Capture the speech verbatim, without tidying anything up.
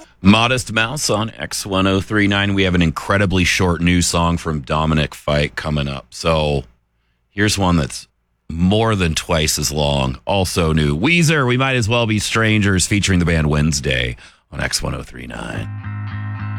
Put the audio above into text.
Modest Mouse on X ten thirty-nine. We have an incredibly short new song from Dominic Fike coming up. So here's one that's more than twice as long. Also new. Weezer, We Might As Well Be Strangers, featuring the band Wednesday on X ten thirty-nine.